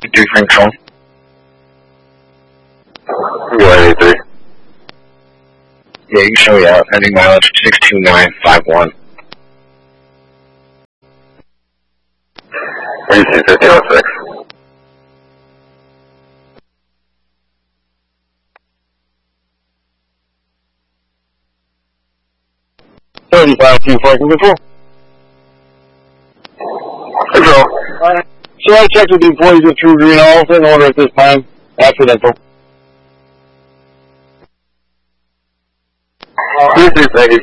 3 frame control. Go ahead, 83. Yeah, you can show me out. Heading mileage 62951. VC 1506. Control. Control. So I checked with the employees of True Green, all in order at this time. Accidental. VC, thank you.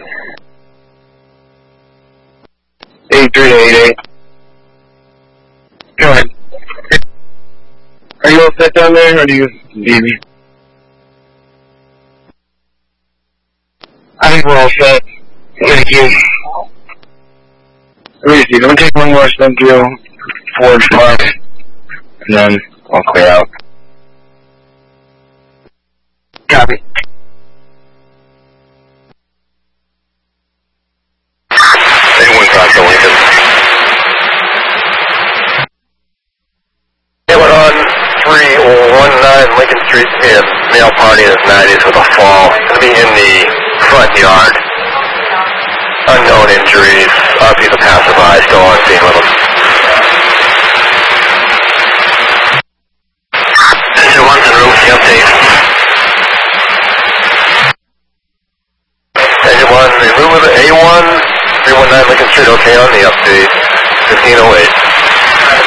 8388. Go ahead. Are you all set down there, or do you need me? I think we're all set. Thank you. Let me see. Let me take one more spin through Forge Park, and then I'll clear out. Copy. Anyone cross the Lincoln? Anyone on 319 Lincoln Street in male party in his 90s with a fall. It's going to be in the front yard. Unknown injuries. He's a passerby, still on scene with him. Engine 1's en route, the update. Engine 1, en route with A1, 319 Lincoln Street, okay on the update. 1508.